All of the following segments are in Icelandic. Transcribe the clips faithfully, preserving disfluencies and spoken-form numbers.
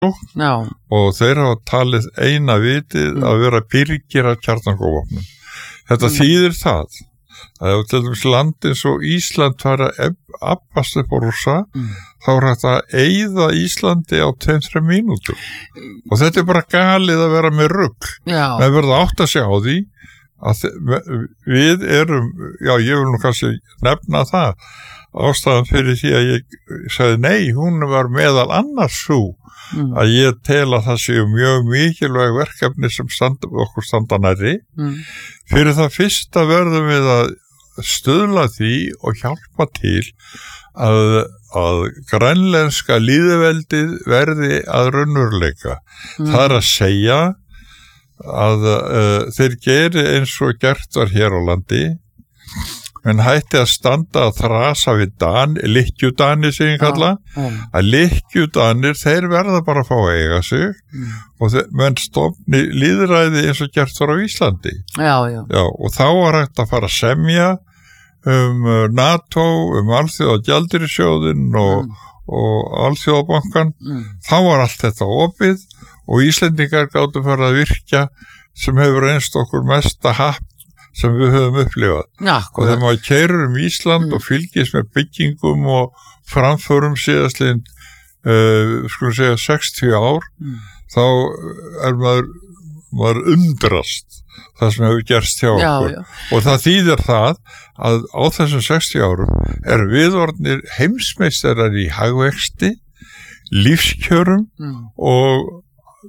Já. Og þeir hafa talið eina vitið mm. að vera byrgir af kjarnorkuvopnum. Þetta mm. þýðir það að ef til dæmis landin svo Ísland var að abbast upp á Rússa mm. þá er þetta að eyða Íslandi á tveim þrem mínútur og þetta er bara galið að vera með rugl. Það verður átt að sjá því að við erum, já ég vil nú kannski nefna það, ástæðan fyrir því að ég sagði nei, hún var meðal annars svo mm. að ég tel að það séu mjög mikilvæg verkefni sem standa, okkur standa nærri. Mm. Fyrir það fyrsta verðum við að stuðla því og hjálpa til að, að grænlenska lýðveldið verði að raunveruleika. Mm. Það er að segja að uh, þeir geri eins og gert var hér á landi en hætti að standa að þrasa við Dan, lykkjudanir sem ég kalla, ja, um. að lykkjudanir, þeir verða bara að fá að eiga sig mm. og þeir, menn stofni lýðræði eins og gert var á Íslandi. Já, já. Já, og þá var hægt að fara að semja um NATO, um Alþjóðagjaldeyrissjóðinn og, mm. og Alþjóðabankan. Mm. Þá var allt þetta opið og Íslendingar gátu fara að virkja sem hefur einst okkur mesta happ sem við höfum upplifað. Já, og þegar maður keyrir um Ísland mm. og fylgist með byggingum og framförum síðastliðin uh, skulum segja sextíu ár mm. þá er maður, maður undrast það sem hefur gerst hjá já, okkur já. Og það þýðir það að á þessum sextíu árum er viðorðnir heimsmeistarar í hagvexti, lífskjörum mm. og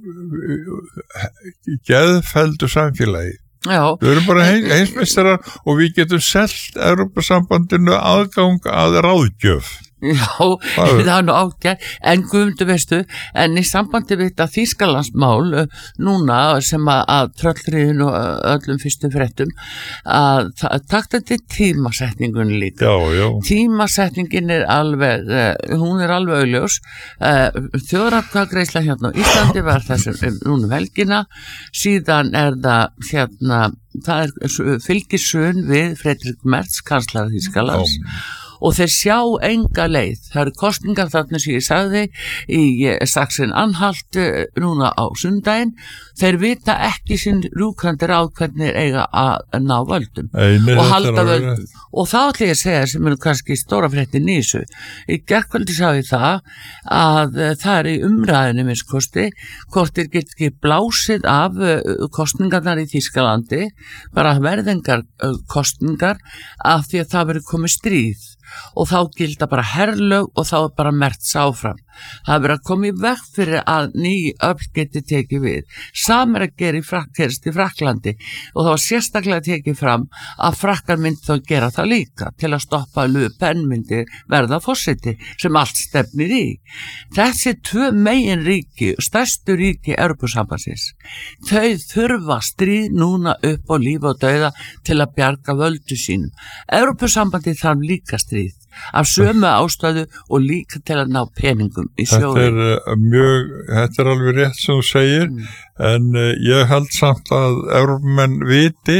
geðfelldu samfélagi. Já. Við erum bara heim, heimsmeistarar og við getum selt Evrópusambandinu aðgang að ráðgjöf. Já, það er nú ágætt, en Guðmundur veistu, en í sambandi við þetta Þýskalandsmál núna sem að, að tröllriðin og öllum fyrstu fréttum að takta til tímasetningun líka. Já, já. Tímasetningin er alveg, hún er alveg augljós. Þjóðaratkvæðagreiðsla hérna á Íslandi var þessum núna helgina, síðan er það hérna, það er fylgisun við Friedrich Merz, kanslara Þýskalands. Já. Og þeir sjá enga leið. Það eru kosningar þarna sem ég sagði í Sachsen-Anhalt núna á sundaginn. Þeir vita ekki sinn rúkandi ráð hvernig eiga að ná völdum Einnig, og halda völdum. Og þá ætla ég að segja sem er kannski stóra fréttin í þessu. Í gærkvöldi sá ég það að það er í umræðinu minnskosti hvort þeir get ekki blásið af kosningarnar í Þýskalandi, bara verðingar kosningar af því að það verið komið stríð. Og þá gilda bara herlög og þá er bara Merz áfram. Það er verið að koma í veg fyrir að ný öfl geti tekið við. Sam er að gera í frak, gerist í Fraklandi og það var sérstaklega tekið fram að Frakkar myndi þá gera það líka til að stoppa Le Pen myndi verða forseti sem allt stefnir í. Þessi tvö megin ríki, stærstu ríki Evrópusambandsins, þau þurfa stríð núna upp á líf og dauða til að bjarga völdu sínum. Evrópusambandi þarf líka stríð af sömu ástöðu og líka til að ná peningum í sjóðin. Þetta er mjög, þetta er alveg rétt sem þú segir, mm. en ég held samt að Evrópumenn viti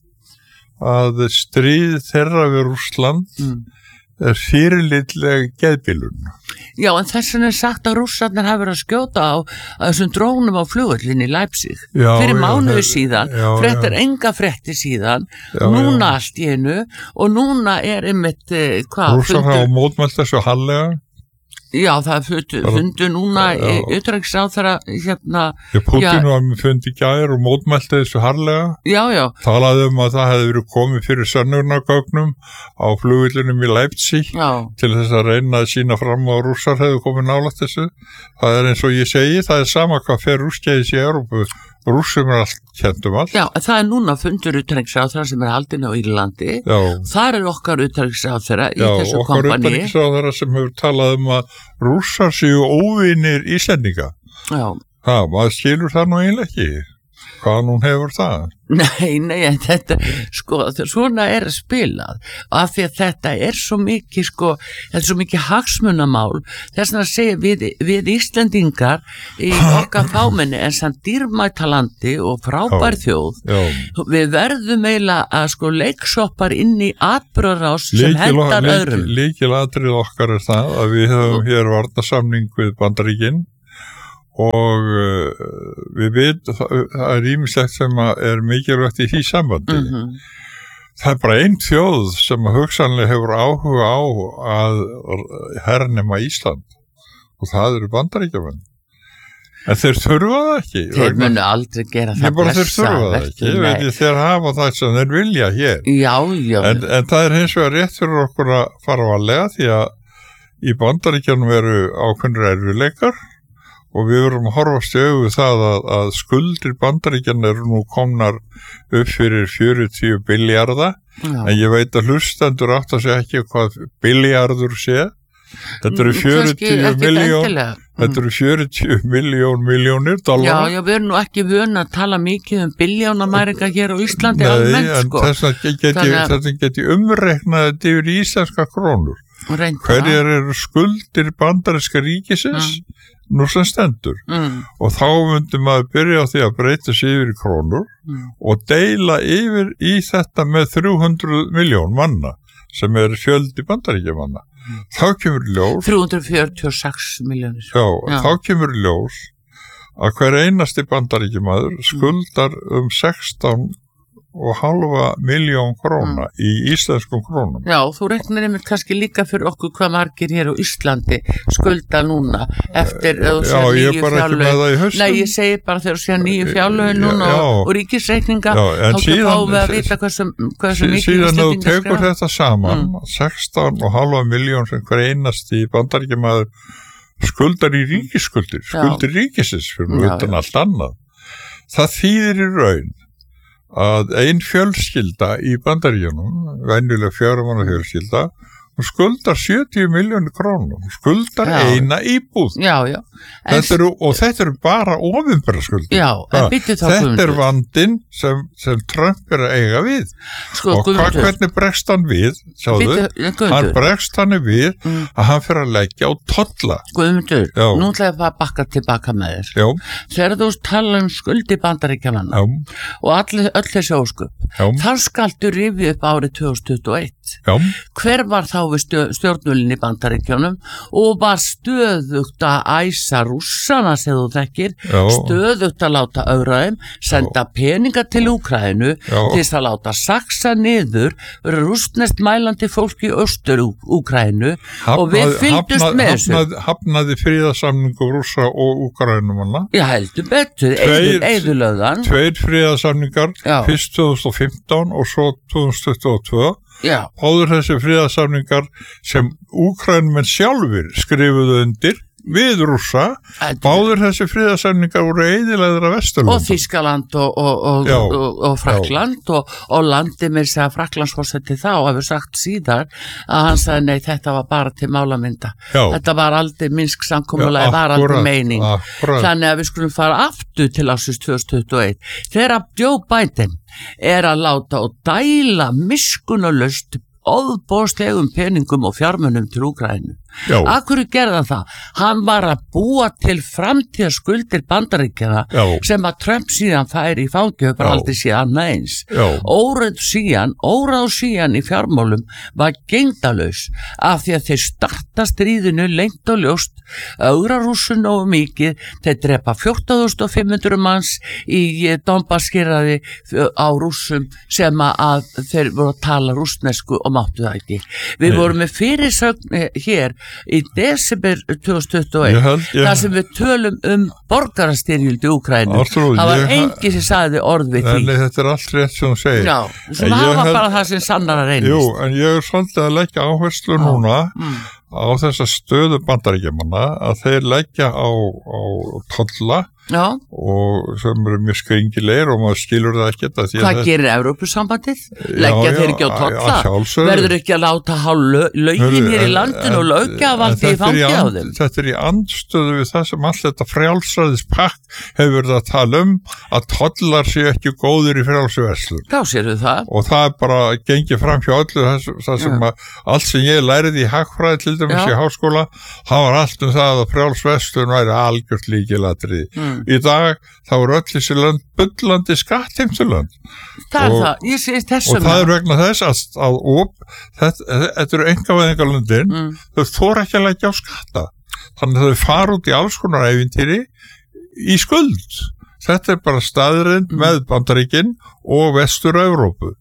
að stríð þeirra við Rússland mm. er fyrirlitleg geðbilun. Já, en þess vegna er sagt að Rússarnir hafa verið að skjóta á þessum drónum á flugvöllinni í Leipzig já, fyrir mánuði já, síðan, já, fréttar já. enga fréttir síðan, já, núna já. allt í einu og núna er einmitt hvað? Rússar hafa mótmælt þessu hallega. Já, það fundu, fundu núna utanríkisráðherra hérna. Já, Putin var með fundi í gær og mótmælti þessu harðlega. Já, já. Talaði um að það hefði verið komið fyrir sönnunargögnum á flugvillinum í Leipzig já. Til þess að reyna að sína fram á Rússar hefði komið nálægt þessu. Það er eins og ég segi, það er sama hvað fer úrskeiðis í Evrópu. Rússum er allt, kentum allt. Já, það er núna fundur utanríkisráðherra sem er haldinn á Írlandi. Já. Þar er okkar utanríkisráðherra í Já, þessu okkar kompani. Já, okkar utanríkisráðherra sem hefur talað um að Rússar séu óvinir Íslendinga. Já. Það, maður skilur það nú eiginlega ekki. Hvaðan hún hefur það? Nei, nei, en þetta, sko, svona er að spilað af því að þetta er svo mikið, sko, þetta er svo mikið hagsmunamál, þess að segja við, við Íslendingar í okkar fámenni en samt dýrmætalandi og frábær þjóð, já. Við verðum eiginlega að sko leiksoppar inn í atburðarás sem hendar öðrum. Líkilatrið okkar er það að við höfum hér varnarsamning við Bandaríkin og uh, við veitum það er ýmislegt sem er mikilvægt í því sambandi. Mm-hmm. Það er bara einn þjóð sem hugsanlega hefur áhuga á að hernema Ísland og það eru Bandaríkjamenn. En þeir þurfa það ekki. Þeir munu aldrei gera það. Ég bara þeir þurfa það ekki. Ég veit ég þeir hafa það sem þeir vilja hér. Já, já. En, en það er hins vegar rétt fyrir okkur að fara varlega því að í Bandaríkjanum eru ákveðnir erfiðleikar og við verum að horfast í augu það að, að skuldir Bandaríkjanna eru nú komnar upp fyrir fjörutíu billjarða. En ég veit að hlustendur átt að segja ekki hvað billjarður sé. Þetta eru fjörutíu miljón þetta eru fjörutíu miljón miljónir dollara. Já, já, við erum nú ekki vön að tala mikið um biljónamæringa hér á Íslandi. Nei, almennt, en sko. þess að geti, þetta geti umreiknað þetta yfir íslenska krónur. Reynda. Hverjar eru skuldir bandaríska ríkisins mm. nú sem stendur mm. og þá myndum maður byrja á því að breyta sig yfir í krónur mm. og deila yfir í þetta með þrjú hundruð miljón manna sem er fjöldi bandaríkjamanna. Þá kemur ljós þrjú hundruð fjörutíu og sex miljónir. Já, já, þá kemur ljós að hver einasti bandaríkjamaður skuldar um sextán og halva miljón króna mm. í íslenskum krónum. Já, þú reiknar einmitt kannski líka fyrir okkur hvað margir hér á Íslandi skulda núna eftir uh, Já, ég er bara ekki með það í haustum. Nei, ég segi bara þegar þú sér nýju fjárlögin núna já, og, og ríkisreikninga já, þá síðan, fáum við að vita hversu, hversu mikið síðan þú tekur skrifa. þetta saman mm. sextán og halva miljón sem hver einasti bandaríkjamaður skuldar í ríkisskuldir skuldir ríkisins fyrir utan allt annað. Það þýðir í raun að ein fjölskylda í Bandaríkjunum, venjuleg fjörumanna fjölskylda, hún skuldar sjötíu miljónir krónum, hún skuldar já. eina íbúð. Já, já. Þetta eru, og þetta eru bara opinbera skuldir. Já, en býttu þá Þetta er vandinn sem, sem Trump er að eiga við. Sko, og hva, hvernig bregst hann við? Sjáðu, Bittu, hann bregst hann við mm. að hann fyrir að leggja á tolla. Guðmundur, nú ætla ég að bakka tilbaka með þér. Já. Þegar þú tala um skuldi Bandaríkjamanna og allir, öll þessi ósköp, þar skaltu rifið upp árið tvö þúsund tuttugu og eitt. Já. Hver var þá við stjórnvölinn í Bandaríkjunum og var stöðugt að æsa rússana sem þú þekkir, Já. stöðugt að láta ögraðum, senda Já. peninga til Úkraínu til þess að láta saksa niður rússneskt mælandi fólk í austur Úkraínu og við fylgdust hafnað, með þessu. Hafnað, hafnaði fríðarsamningu rússa og Úkraínumanna. Já, heldur betur, eyðulögðan. Tveir fríðarsamningar, Já. fyrst tvö þúsund og fimmtán og svo tvö þúsund tuttugu og tvö. Já. Áður þessi fríðarsamningar sem Úkraínumenn sjálfur skrifuðu undir við rússa, báður þessi friðarsamningar voru eyðilegðir af Vesturlöndum. Og Þýskaland og, og, og, og, og Frakkland og, og landi með þess að Frakklandsforseti þá hefur sagt síðar að hann sagði nei, þetta var bara til málamynda. Já. Þetta var aldrei Minsk samkomulagi, var aldrei meining. Akkurat. Þannig að við skulum fara aftur til ásins tvö þúsund tuttugu og eitt. Þegar Joe Biden er að láta og dæla miskunnalaust óðbóðslegum peningum og fjármunum til Úkraínu. Akkur gerði hann það? Hann var að búa til framtíðarskuldir Bandaríkjana sem að Trump síðan færi í fangið bara aldrei síðan annað eins. Órað síðan, órað síðan í fjármálum var gengdalaus af því að þeir starta stríðinu lengt og ljóst, augra rússun og mikið, þeir drepa fjórtán þúsund fimm hundruð manns í Donbass-héraði á rússum sem að þeir voru að tala rússnesku og máttu það ekki. Við vorum með fyrirsögn hér í desember tvö þúsund tuttugu og eitt ég held, ég... þar sem við tölum um borgarastyrjöldi Úkraínu. Það var enginn sem sagði orð við því. Nei, þetta er allt rétt sem þú segir. Já, svona það var held... bara það sem sannara reynist. Jú, en ég er svolítið að leggja áherslu ah. núna mm. á þessa stöðu Bandaríkjamanna að þeir leggja á, á tolla Já. Og sem eru mjög skringilegir og maður skilur það ekkert að Hvað það... gerir Evrópusambandið? Leggja þeir ekki á tolla? Verður ekki að láta há lögin hér í landinu og lögjavaldi í fangið á þeim? Þetta er í andstöðu við það sem allt þetta frjálsræðispakk hefur verið að tala um að tollar séu ekki góðir í frjálsverslun. Þá sérðu það. Og það er bara gengið fram hjá öllu þess, það sem að allt sem ég læriði í hagfræði til dæmis í háskóla, það var allt um það að frjálsverslun væri algjört líkilatriði. Mm. Í dag þá er öll þessi lönd bullandi skattheimtulönd. Það er það, ég sé þessum. Og það er vegna þess að, að op, þetta, þetta eru engavæðingarlöndin, mm. þau þóra ekki að leggja á skatta. Þannig að þau fara út í alls konar ævintýri í skuld. Þetta er bara staðreind mm. með Bandaríkin og Vestur-Evrópu.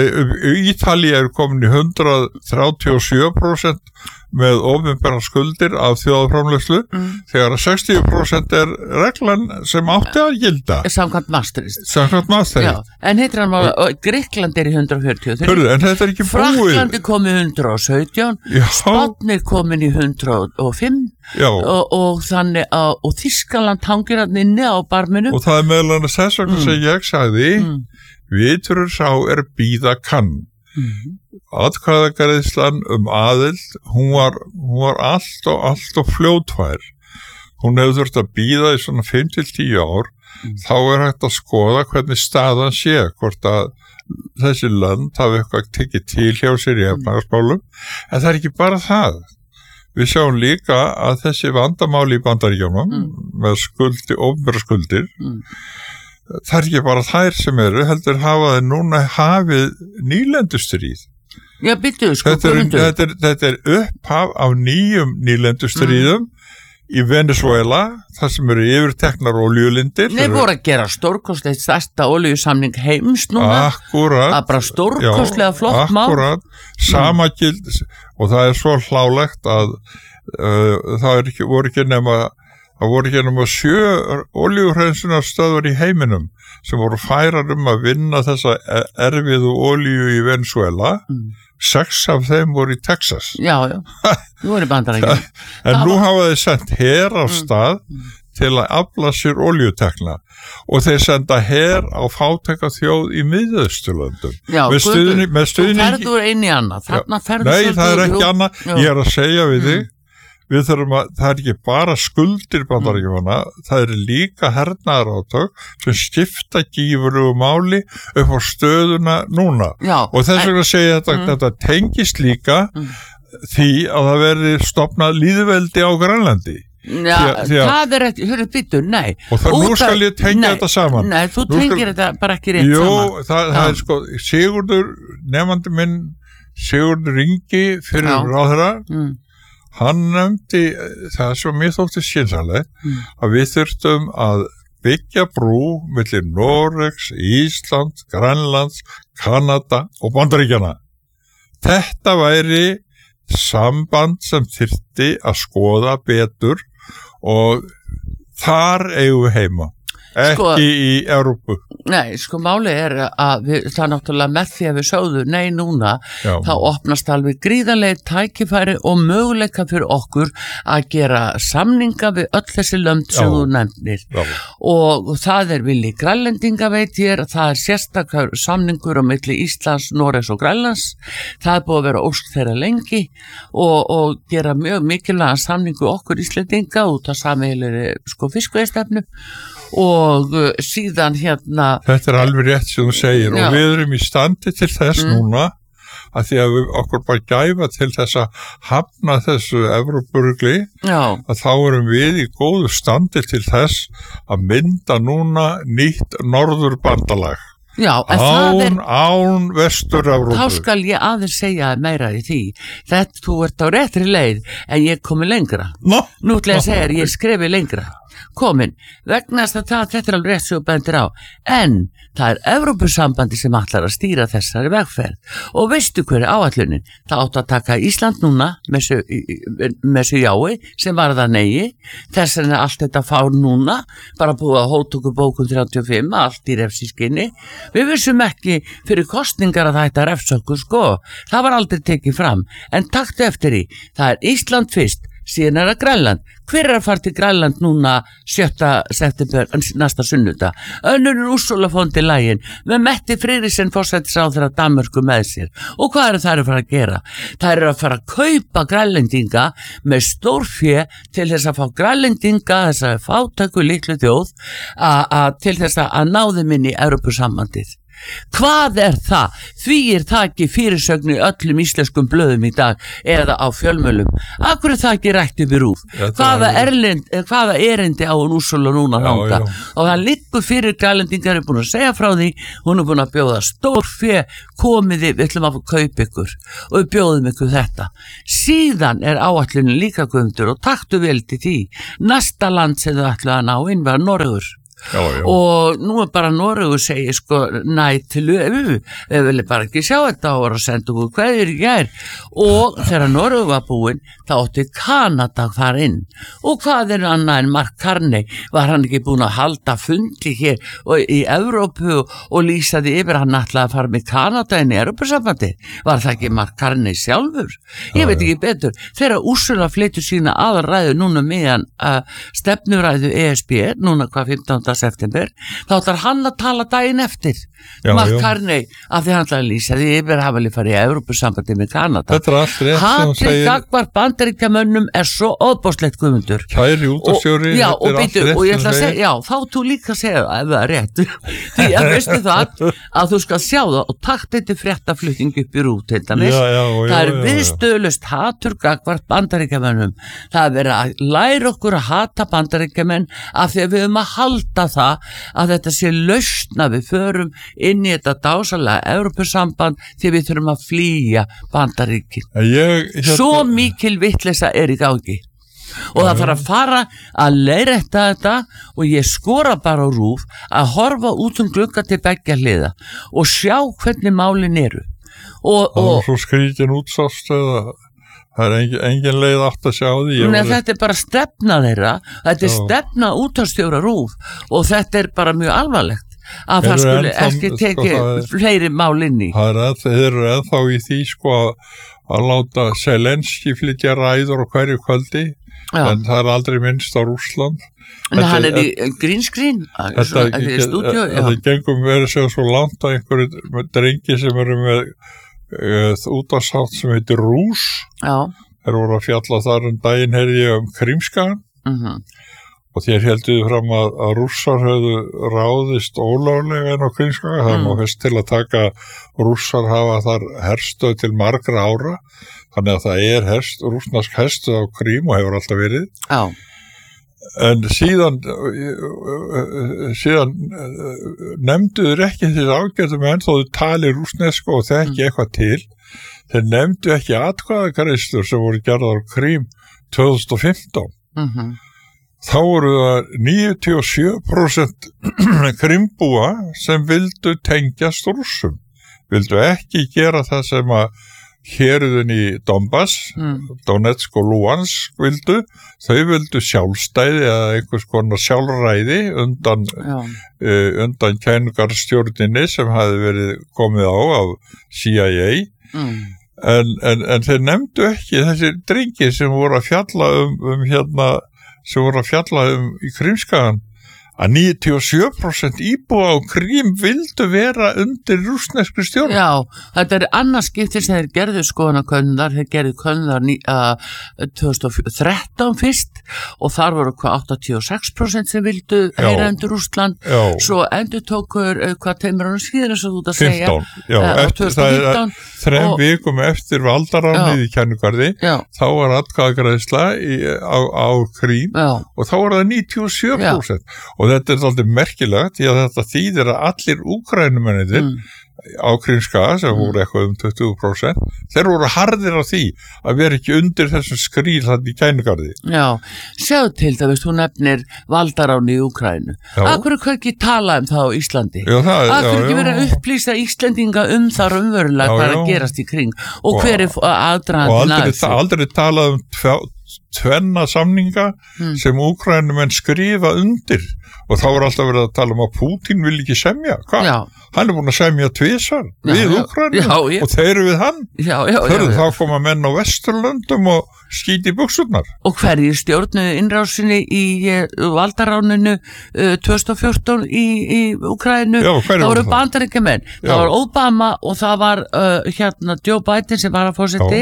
Ítalía er komin í hundrað þrjátíu og sjö prósent með opinberar skuldir af þjóðarframleiðslu mm. þegar að sextíu prósent er reglan sem átti að gilda. Samkvæmt Maastricht. Samkvæmt Maastricht. Já, en heitir hann mála, Grikkland er í hundrað fjörutíu. Hörðu, en þetta er ekki búið. Frakkland er komið í hundrað og sautján, Spánn er komin í hundrað og fimm og, og þannig að og Þýskaland hangir hann inni á barminu. Og það er meðal annars þess vegna mm. sem ég sagði, mm. viturur sá er bíða kann. Mm. Atkvæðagreiðslan um aðild, hún var, hún var allt og allt og fljótfær. Hún hefur þurft að bíða í svona fimm til tíu ár, mm. þá er hægt að skoða hvernig staðan sé, hvort að þessi lönd hafi eitthvað tekið til hjá sér í efnahagsmálum, en það er ekki bara það. Við sjáum líka að þessi vandamáli í Bandaríkjunum mm. með skuldi, opinbera skuldir, mm. það er ekki bara þær sem eru, heldur hafa þeir núna hafið nýlendustríð. Já, byttu, sko, þetta er, þetta, er, þetta er upphaf af nýjum nýlendustríðum mm. í Venezuela, þar sem eru yfirteknar olíulindir. Nei, voru að gera stórkostlegt stærsta olíusamning heims núna. Akkurat. Það er bara stórkostlega flott mál. Akkurat, sama gild, og það er svo hlálegt að uh, það er ekki, voru ekki nema Það voru ekki nema sjö olíuhreinsunarstöðvar í heiminum sem voru færar um að vinna þessa erfiðu olíu í Venezuela. Mm. Sex af þeim voru í Texas. Já, já. Nú er í Bandaríkjunum. En nú hafa þeir sendt her af stað mm. til að afla sér olíutekna og þeir senda her á fátæka þjóð í Miðausturlöndum. Já, með stuðning, með stuðning, þú ferður eini annað. Þarna ferður Nei, það er ekki annað. Ég er að segja við mm. þig. Við þurfum að, það er ekki bara skuldir Bandaríkjanna, mm. það er líka hernaðarátök sem skipta gífurlegu máli upp á stöðuna núna. Já, og þess vegna segja þetta, mm. þetta tengist líka mm. því að það verði stofnað lýðveldi á Grænlandi. Já, því að, því að, það er ekki, hörru byttu, nei. Og það, nú skal ég tengja þetta saman. Nei, þú tengir skal, þetta bara ekki rétt jú, saman. Jú, það, það er sko, Sigurður, nefandi minn, Sigurður Ingi fyrir ráðherra, mm. hann nefndi það sem mér þótti skynsamlegt mm. að við þurftum að byggja brú milli Noregs, Ísland, Grænlands, Kanada og Bandaríkjanna. Þetta væri samband sem þyrfti að skoða betur og þar eigum við heima. Ekki sko, í Evrópu. Nei, sko máli er að við, það er náttúrulega með því að við sögðu nei núna, Já. Þá opnast alveg gríðarlega tækifæri og möguleika fyrir okkur að gera samninga við öll þessi lönd sem Já. Þú nefnir. Já. Og það er vilji grænlendinga veit ég, það er sérstakar samningur á milli Íslands, Noregs og Grænlands. Það er búið að vera ósk þeirra lengi og, og gera mjög mikilvæga samningu okkur Íslendinga út af sameiginlegri sko fiskveiðistefnu. Og uh, síðan hérna þetta er alveg rétt sem þú segir Já. Og við erum í standi til þess mm. núna að því að við okkur bara gæfa til þess að hafna þessu Evrópurugli að þá erum við í góðu standi til þess að mynda núna nýtt norðurbandalag. Já, en það er, án, án Vestur-Evrópu. Þá skal ég aðeins segja meira í því. Þetta, þú ert á réttri leið, en ég komi lengra. No. Nú ætla ég að segja, ég skrifi lengra. Komin, vegna þess að það, þetta er alveg rétt sem þú bendir á. En það er Evrópusambandi sem ætlar að stýra þessari vegferð. Og veistu hver er áætlunin? Það átt að taka Ísland núna með þessu jái sem var það negi. Þess vegna allt þetta fár núna, bara búið að hótöku bókum þrjátíu og fimm, allt í refsískinni. Við vissum ekki fyrir kostningar að þetta er refsöku, sko. Það var aldrei tekið fram. En taktu eftir í, það er Ísland fyrst, síðan er það Grænland. Hver er að fara til Grænland núna sjötta september næsta sunnudag? Önnur er Ursula von der Leyen með Mette Frederiksen forsætisráðherra Danmörku með sér. Og hvað er það að fara að gera? Það er að fara að kaupa Grænlendinga með stórfé til þess að fá Grænlendinga, þess að fátæku litlu þjóð, a, a, til þess að ná þeim inn í Evrópusambandið. Hvað er það? Því er það ekki fyrirsögn í öllum íslenskum blöðum í dag eða á fjölmölum. Akkur er það ekki rætt upp í RÚV? Hvaða, erlind, hvaða erindi á hún Úrsula núna þangað? Og það liggur fyrir Grænlendingar er búin að segja frá því, hún er búin að bjóða stór fé, komiði, við ætlum að kaupa ykkur og við bjóðum ykkur þetta. Síðan er áætlunin líka Guðmundur og taktu vel til því. Næsta land sem þau ætlu að ná inn var Noregur. Já, já. Og nú er bara Noregur segir sko næ til við viljum bara ekki sjá þetta og voru að senda okkur kveðjur í gær og þegar Noregur var búinn þá átti Kanada þar inn og hvað er annað en Mark Carney var hann ekki búinn að halda fundi hér og í Evrópu og, og lýsa því yfir hann ætlaði að fara með Kanada inn í Evrópusambandi var það ekki Mark Carney sjálfur ég já, veit ekki já. betur þegar Úrsula flytur sína aðalræðu núna meðan uh, stefnuræðu E S B núna hvað fimmtánda september, þá ætlar hann að tala daginn eftir já, Mark Carney af því hann ætlar að lýsa því yfir hafa líka farið í Evrópusambandi með Kanada. Þetta er allt rétt sem hún segir. Hatrið gagnvart Bandaríkjamönnum er svo óbóðslegt Guðmundur. Kæri útvarpsstjóri, þetta er allt bítu, rétt og ég ætla sem að segja, já, þá þú líka að segja ef það er rétt. Því að veistu það að þú skal sjá það og takt þetta fréttaflutning upp í RÚV til dæmis. Já, já, já, það er já, viðstöðlust hatur gagnvart Bandaríkjamönnum. Það er verið að læra okkur að hata Bandaríkjamenn af því að við höfum að halda það að þetta sé lausna við förum inn í þetta dásalega Evrópusamband því við þurfum að flýja Bandaríkin. Ég, hérna... Svo mikil vitleysa er í gangi og það þarf að fara að leiðrétta þetta og ég skora bara á RÚV að horfa út um glugga til beggja hliða og sjá hvernig málin eru. Og, það og, var svo skrítin útsást eða það er engin, engin leið átt að sjá því. Nei, þetta er bara stefna þeirra, þetta er já. stefna útvarpsstjóra RÚV og þetta er bara mjög alvarlegt að það skuli ekki tekið sko, fleiri mál inn í. Það er að þeir eru ennþá í því sko að láta Zelenski flytja ræður á hverju kvöldi já. en það er aldrei minnst á Rússland. En hann er í green screen þetta, stúdíu, þetta gengum verið sér svo langt að einhverju drengi sem eru með Uh, útvarpsþátt sem heitir Rús þeir voru að fjalla þar um daginn heyrði ég um Krímskagan uh-huh. og þér helduðu fram að, að rússar höfðu ráðist ólöglega en á Krímskaga það mm. má fyrst til að taka rússar hafa þar herstöð til margra ára þannig að það er herst, rússnesk herstöð á Krím og hefur alltaf verið já en síðan síðan nefnduður ekki þessi ágættum en þó þau tali rússnesku og þekki mm. eitthvað til þeir nefndu ekki atkvæðagreiðslur sem voru gerðar á Krím tvö þúsund og fimmtán mm-hmm. þá voru það níutíu og sjö prósent Krímbúa sem vildu tengjast rússum vildu ekki gera það sem að héruðin í Donbass, mm. Donetsk og Luhansk vildu, þau vildu sjálfstæði eða einhvers konar sjálfræði undan, uh, undan kænugarstjórninni sem hafi verið komið á af C I A mm. en, en, en þeir nefndu ekki þessi drengi sem voru að fjalla um, um hérna, sem voru að fjalla um í Krímskagan að níutíu og sjö prósent íbúa á Krím vildu vera undir rússneskri stjórn. Já, þetta er annars skiptir sem þeir gerðu skoðanakönnunar, þeir gerðu könnunar uh, tvö þúsund og þrettán fyrst og þar voru hvað áttatíu og sex prósent sem vildu heyra undir Rússland, já. Svo endur tókur uh, hvað teimur ánum síðan eins og þú ert að segja. fimmtán, já, uh, eftir, það er þrem og, vikum eftir valdaránið í Kænugarði, þá var atkvæðagreiðsla á, á Krím já. Og þá var það níutíu og sjö prósent já. Og þetta er svolítið merkilegt því að þetta þýðir að allir úkrænumennir mm. á Krímskaga sem mm. voru eitthvað um tuttugu prósent þeir voru harðir á því að vera ekki undir þessum skrýl þannig í Kænugarði. Já, sjáðu til það, veist, hún nefnir valdaráni í Úkraínu. Akkur er hvað ekki tala um það á Íslandi? Já, það er, Akkur já, ekki verið að upplýsa Íslendinga um það raunverulega hvað er að gerast í kring og, og hver er aðdragandinn að þessu? Og aldrei, aldrei talað um tve, tvenna samninga mm. sem úkrænumenn skrifa undir og þá er alltaf verið að tala um að Pútín vil ekki semja. Hvað? Hann er búin að semja tvisar við Úkraínu og þeir eru við hann. Já, já, já, já. Þá koma menn á Vesturlöndum og skýti buxurnar. Og hverjir stjórnuðu innrásinni í uh, valdaráninu uh, tvö þúsund og fjórtán í, í Úkraínu? Það voru Bandaríkjamenn. Það var Obama og það var uh, hérna Joe Biden sem var að fórseti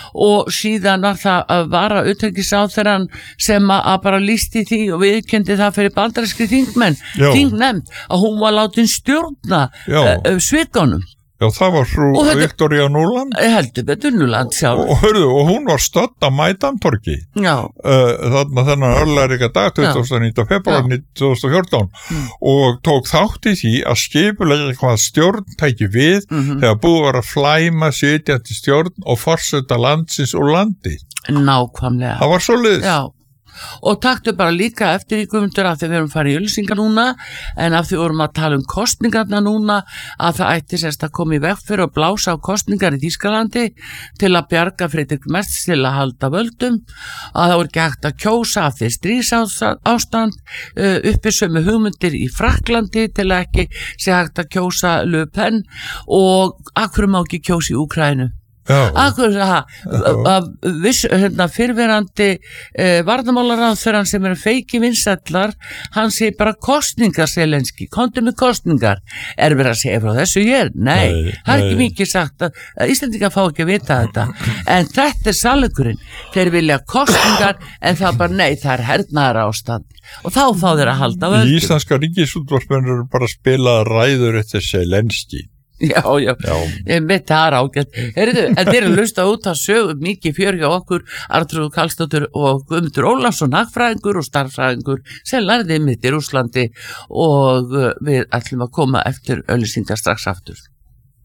og síðan var það að vara utanríkisráðherrann sem að, að bara lýsti því og viðurkenndi það fyrir bandarískri þingmenn, þingnefnd, að hún var látin stjórna uh, svikunum. Já, það var frú þetta, Viktoría Núland. Heldur betur Núland sjálf. Og, hörðu, og hún var stödd á Mædantorgi. Já. Uh, þarna þennan örlærika dag, tuttugasta og níunda febrúar tvö þúsund og fjórtán. Mm. Og tók þátt í því að skipulega hvað stjórn tæki við mm-hmm. þegar búið var að flæma sitjandi stjórn og forseta landsins og landi. Nákvæmlega. Það var svoleiðis. Já. Og taktu bara líka eftir í Guðmundur að því við erum farið í auglýsingar núna en af því við vorum að tala um kostningarna núna að það ætti sérst að koma í veg fyrir og blása á kostningar í Þýskalandi til að bjarga Friedrich Merz til að halda völdum að það voru ekki hægt að kjósa af því stríðsástand uh, uppi sömu hugmyndir í Frakklandi til að ekki sé hægt að kjósa Le Pen og akkur má ekki kjósa í Úkraínu. Akkur að viss hérna, fyrrverandi eh, varnamálaráðherrann sem eru feiki vinsællar hann sé bara kostningar Selenski, komdu með kostningar er verið að segja frá þessu hér nei, nei það er ekki mikið sagt að, að Íslendingar fá ekki að vita þetta en þetta er sannleikurinn, þeir vilja kostningar en það bara nei, það er hernaðar ástand og þá fá þeir að halda völdum. Í Íslenska ríkisútvarpinu eru bara að spila ræður eftir Selenski. Já, já, já. Ég veit það er ágætt. Heyrðu, en þeir eru lusta út að sögu mikið fjör hjá okkur, Arnþrúður Karlsdóttir og Guðmundur Ólafsson, hagfræðingur og starffræðingur sem lærði mitt í Rússlandi og við ætlum að koma eftir auglýsingar strax aftur.